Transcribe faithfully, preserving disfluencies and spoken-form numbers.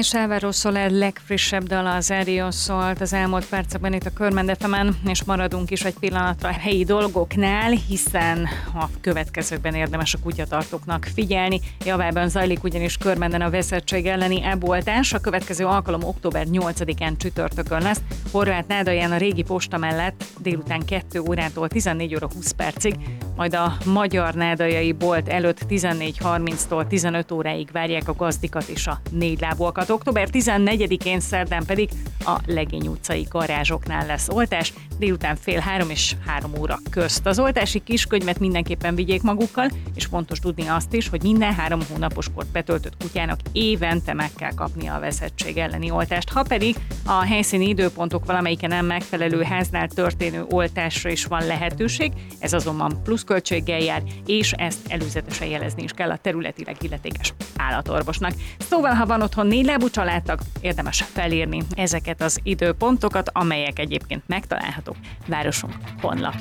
és Álvaro Soler legfrissebb dala az Erről szólt az elmúlt percekben itt a Körmend ef emen, és maradunk is egy pillanatra a helyi dolgoknál, hiszen a következőkben érdemes a kutyatartóknak figyelni. Javában zajlik ugyanis Körmenden a veszettség elleni eboltás. A következő alkalom október nyolcadikán csütörtökön lesz. Horváth Nádalján a régi posta mellett délután kettő órától tizennégy óra húsz percig, majd a Magyar Nádaljai bolt előtt tizennégy harminctól tizenöt óráig várják a gazdikat és a négylábúakat. október tizennegyedikén szerdán pedig a Legény utcai garázsoknál lesz oltás, délután fél három és három óra közt. Az oltási kiskönyvet mindenképpen vigyék magukkal, és fontos tudni azt is, hogy minden három hónapos kort betöltött kutyának évente meg kell kapnia a veszettség elleni oltást. Ha pedig a helyszíni időpontok valamelyike nem megfelelő háznál történő oltásra is van lehetőség, ez azonban pluszköltséggel jár, és ezt előzetesen jelezni is kell a területileg illetékes állatorvosnak. Szóval, ha van otthon négylábú családtag, érdemes felírni ezeket az időpontokat, amelyek egyébként megtalálhatók városunk honlapján.